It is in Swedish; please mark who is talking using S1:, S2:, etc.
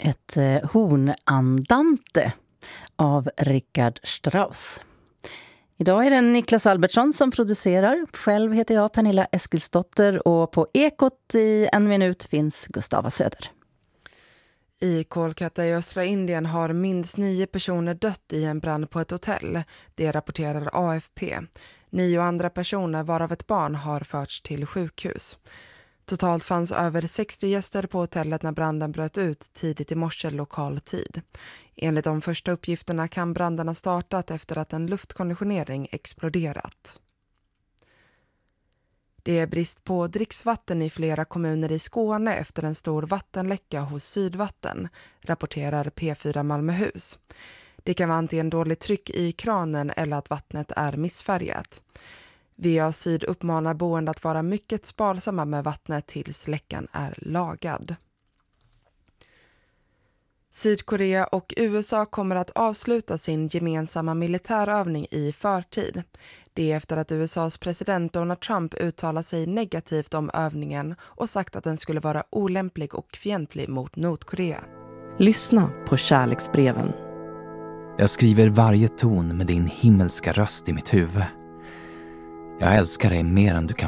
S1: ett hornandante av Richard Strauss. Idag är det Niklas Albertsson som producerar. Själv heter jag Pernilla Eskilsdotter och på Ekot i en minut finns Gustava Söder.
S2: I Kolkata i östra Indien har minst 9 personer dött i en brand på ett hotell. Det rapporterar AFP. 9 andra personer, varav ett barn, har förts till sjukhus. Totalt fanns över 60 gäster på hotellet när branden bröt ut tidigt i morse lokal tid. Enligt de första uppgifterna kan branden ha startat efter att en luftkonditionering exploderat. Det är brist på dricksvatten i flera kommuner i Skåne efter en stor vattenläcka hos Sydvatten, rapporterar P4 Malmöhus. Det kan vara antingen dåligt tryck i kranen eller att vattnet är missfärgat. VA Syd uppmanar boende att vara mycket sparsamma med vattnet tills läckan är lagad. Sydkorea och USA kommer att avsluta sin gemensamma militärövning i förtid. Det är efter att USAs president Donald Trump uttalar sig negativt om övningen och sagt att den skulle vara olämplig och fientlig mot Nordkorea.
S3: Lyssna på kärleksbreven.
S4: Jag skriver varje ton med din himmelska röst i mitt huvud. Jag älskar dig mer än du kan